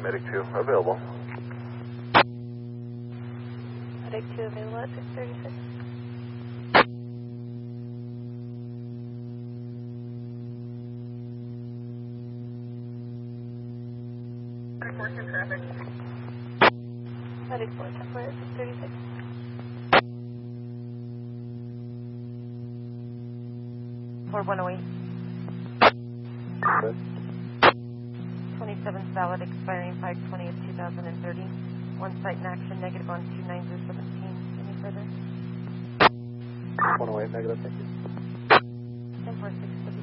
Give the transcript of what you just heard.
Medic 2 available. Medic 2 available at 636. Medic 4 temporary at 636. For 108. Good. 27 valid expiring 5/20 of 2030. One site in action, negative on 29017. Any further? 108 negative, thank you. 1046